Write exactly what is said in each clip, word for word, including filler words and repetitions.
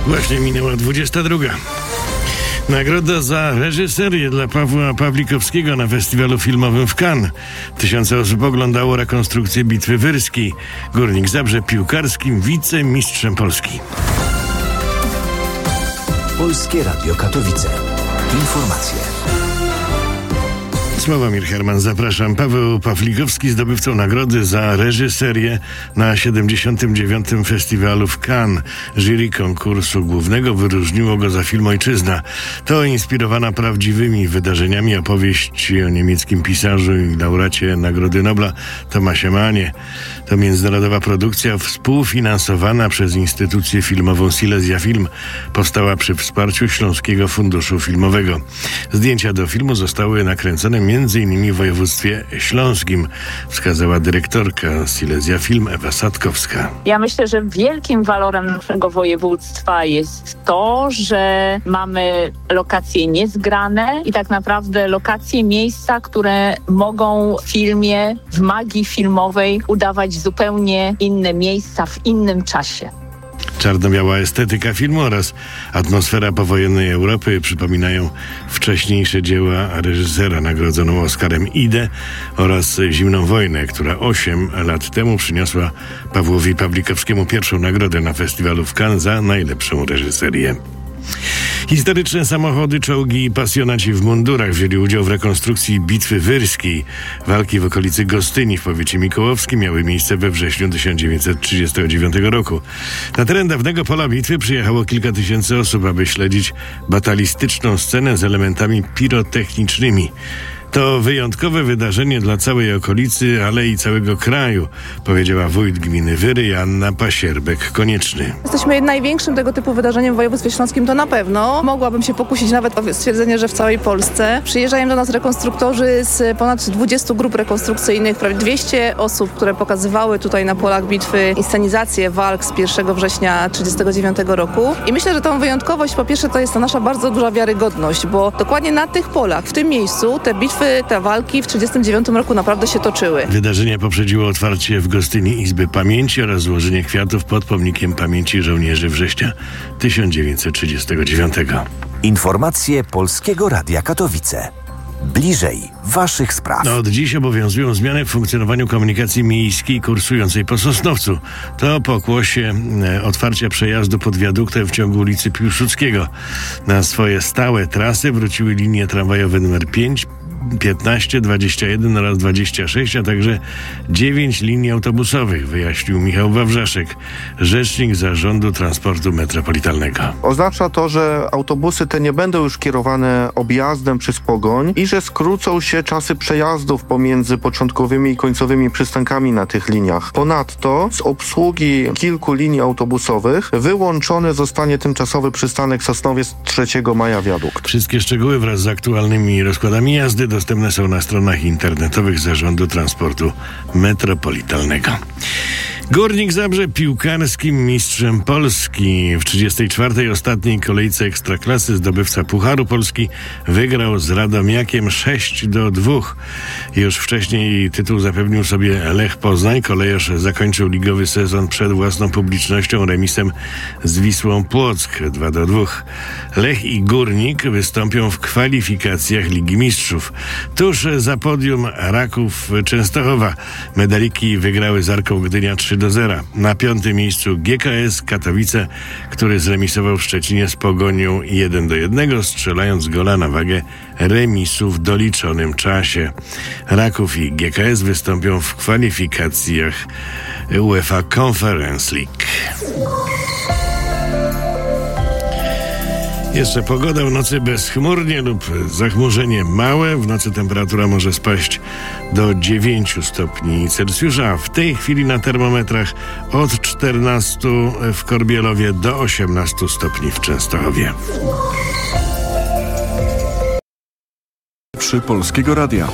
Właśnie minęła dwudziesta druga. Nagroda za reżyserię dla Pawła Pawlikowskiego na festiwalu filmowym w Cannes. Tysiące osób oglądało rekonstrukcję Bitwy Wyrskiej. Górnik Zabrze piłkarskim wicemistrzem Polski. Polskie Radio Katowice. Informacje. Sławomir Herman, zapraszam. Paweł Pawlikowski, zdobywcą nagrody za reżyserię na siedemdziesiątym dziewiątym Festiwalu w Cannes. Jury konkursu głównego wyróżniło go za film Ojczyzna. To inspirowana prawdziwymi wydarzeniami opowieść o niemieckim pisarzu i laureacie Nagrody Nobla Thomasie Mannie. To międzynarodowa produkcja współfinansowana przez instytucję filmową Silesia Film. Powstała przy wsparciu Śląskiego Funduszu Filmowego. Zdjęcia do filmu zostały nakręcone między innymi w województwie śląskim, wskazała dyrektorka Silesia Film Ewa Sadkowska. Ja myślę, że wielkim walorem naszego województwa jest to, że mamy lokacje niezgrane i tak naprawdę lokacje, miejsca, które mogą w filmie, w magii filmowej udawać zupełnie inne miejsca w innym czasie. Czarno-biała estetyka filmu oraz atmosfera powojennej Europy przypominają wcześniejsze dzieła reżysera nagrodzoną Oscarem Idę oraz Zimną wojnę, która osiem lat temu przyniosła Pawłowi Pawlikowskiemu pierwszą nagrodę na festiwalu w Cannes za najlepszą reżyserię. Historyczne samochody, czołgi i pasjonaci w mundurach wzięli udział w rekonstrukcji Bitwy Wyrskiej. Walki w okolicy Gostyni w powiecie mikołowskim miały miejsce we wrześniu tysiąc dziewięćset trzydziestego dziewiątego roku. Na teren dawnego pola bitwy przyjechało kilka tysięcy osób, aby śledzić batalistyczną scenę z elementami pirotechnicznymi. To wyjątkowe wydarzenie dla całej okolicy, ale i całego kraju, powiedziała wójt gminy Wyry Joanna Pasierbek-Konieczny. Jesteśmy największym tego typu wydarzeniem w województwie śląskim, to na pewno. Mogłabym się pokusić nawet o stwierdzenie, że w całej Polsce. Przyjeżdżają do nas rekonstruktorzy z ponad dwudziestu grup rekonstrukcyjnych, prawie dwieście osób, które pokazywały tutaj na polach bitwy inscenizację walk z pierwszego września tysiąc dziewięćset trzydziestego dziewiątego roku. I myślę, że tą wyjątkowość, po pierwsze, to jest to nasza bardzo duża wiarygodność, bo dokładnie na tych polach, w tym miejscu, te bitwy te walki w tysiąc dziewięćset trzydziestym dziewiątym roku naprawdę się toczyły. Wydarzenie poprzedziło otwarcie w Gostyni Izby Pamięci oraz złożenie kwiatów pod pomnikiem pamięci żołnierzy września tysiąc dziewięćset trzydziestego dziewiątego. Informacje Polskiego Radia Katowice. Bliżej waszych spraw. No, od dziś obowiązują zmiany w funkcjonowaniu komunikacji miejskiej kursującej po Sosnowcu. To pokłosie e, otwarcia przejazdu pod wiaduktem w ciągu ulicy Piłsudskiego. Na swoje stałe trasy wróciły linie tramwajowe numer pięć, piętnaście, dwadzieścia jeden oraz dwadzieścia sześć, a także dziewięć linii autobusowych, wyjaśnił Michał Wawrzaszek, rzecznik Zarządu Transportu Metropolitalnego. Oznacza to, że autobusy te nie będą już kierowane objazdem przez Pogoń i że skrócą się czasy przejazdów pomiędzy początkowymi i końcowymi przystankami na tych liniach. Ponadto z obsługi kilku linii autobusowych wyłączony zostanie tymczasowy przystanek Sosnowiec trzeciego maja wiadukt. Wszystkie szczegóły wraz z aktualnymi rozkładami jazdy dostępne są na stronach internetowych Zarządu Transportu Metropolitalnego. Górnik Zabrze piłkarskim mistrzem Polski. W trzydziestej czwartej ostatniej kolejce Ekstraklasy zdobywca Pucharu Polski wygrał z Radomiakiem sześć do dwóch. Już wcześniej tytuł zapewnił sobie Lech Poznań. Kolejarz zakończył ligowy sezon przed własną publicznością remisem z Wisłą Płock dwa do dwóch. Lech i Górnik wystąpią w kwalifikacjach Ligi Mistrzów. Tuż za podium Raków Częstochowa. Medaliki wygrały z Arką Gdynia trzy do zera. Na piątym miejscu G K S Katowice, który zremisował w Szczecinie z Pogonią jeden do jednego, strzelając gola na wagę remisu w doliczonym czasie. Raków i G K S wystąpią w kwalifikacjach UEFA Conference League. Jeszcze pogoda, w nocy bezchmurnie lub zachmurzenie małe. W nocy temperatura może spaść do dziewięciu stopni Celsjusza. W tej chwili na termometrach od czternastu w Korbielowie do osiemnastu stopni w Częstochowie. Przy Polskiego Radia.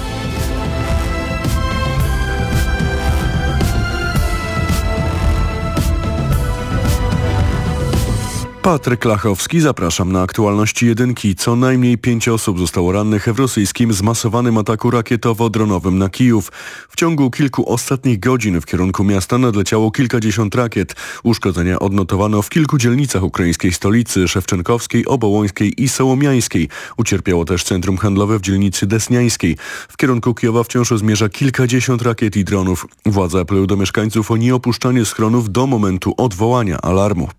Patryk Lachowski, zapraszam na aktualności jedynki. Co najmniej pięć osób zostało rannych w rosyjskim zmasowanym ataku rakietowo-dronowym na Kijów. W ciągu kilku ostatnich godzin w kierunku miasta nadleciało kilkadziesiąt rakiet. Uszkodzenia odnotowano w kilku dzielnicach ukraińskiej stolicy, Szewczenkowskiej, Obołońskiej i Sołomiańskiej. Ucierpiało też centrum handlowe w dzielnicy Desniańskiej. W kierunku Kijowa wciąż zmierza kilkadziesiąt rakiet i dronów. Władze apelują do mieszkańców o nieopuszczanie schronów do momentu odwołania alarmu.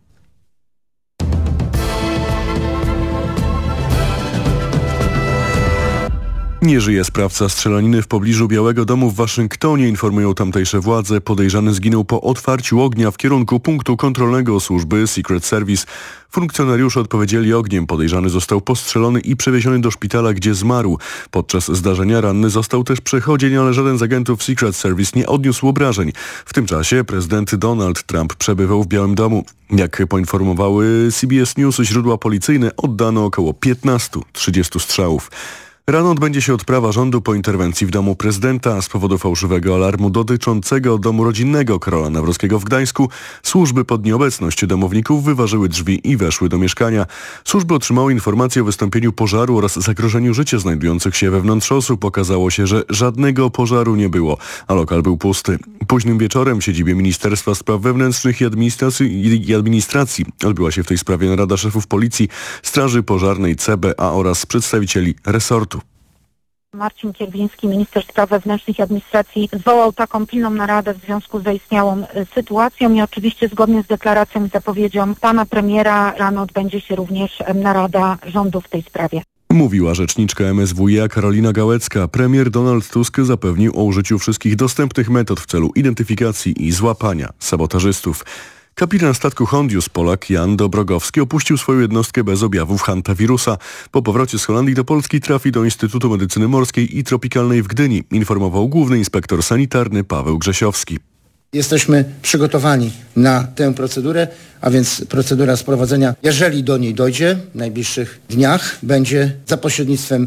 Nie żyje sprawca strzelaniny w pobliżu Białego Domu w Waszyngtonie, informują tamtejsze władze. Podejrzany zginął po otwarciu ognia w kierunku punktu kontrolnego służby Secret Service. Funkcjonariusze odpowiedzieli ogniem. Podejrzany został postrzelony i przewieziony do szpitala, gdzie zmarł. Podczas zdarzenia ranny został też przechodzień, ale żaden z agentów Secret Service nie odniósł obrażeń. W tym czasie prezydent Donald Trump przebywał w Białym Domu. Jak poinformowały C B S News źródła policyjne, oddano około piętnaście trzydzieści strzałów. Rano odbędzie się odprawa rządu po interwencji w domu prezydenta. Z powodu fałszywego alarmu dotyczącego domu rodzinnego Karola Nawrockiego w Gdańsku służby pod nieobecność domowników wyważyły drzwi i weszły do mieszkania. Służby otrzymały informację o wystąpieniu pożaru oraz zagrożeniu życia znajdujących się wewnątrz osób. Okazało się, że żadnego pożaru nie było, a lokal był pusty. Późnym wieczorem w siedzibie Ministerstwa Spraw Wewnętrznych i Administracji, i Administracji odbyła się w tej sprawie narada szefów Policji, Straży Pożarnej, C B A oraz przedstawicieli resortu. Marcin Kierwiński, minister spraw wewnętrznych i administracji, zwołał taką pilną naradę w związku z zaistniałą sytuacją i oczywiście zgodnie z deklaracją i zapowiedzią pana premiera rano odbędzie się również narada rządu w tej sprawie. Mówiła rzeczniczka M S W iA Karolina Gałecka. Premier Donald Tusk zapewnił o użyciu wszystkich dostępnych metod w celu identyfikacji i złapania sabotażystów. Kapitan statku Hondius, Polak Jan Dobrogowski, opuścił swoją jednostkę bez objawów hantawirusa. Po powrocie z Holandii do Polski trafi do Instytutu Medycyny Morskiej i Tropikalnej w Gdyni, informował główny inspektor sanitarny Paweł Grzesiowski. Jesteśmy przygotowani na tę procedurę, a więc procedura sprowadzenia, jeżeli do niej dojdzie w najbliższych dniach, będzie za pośrednictwem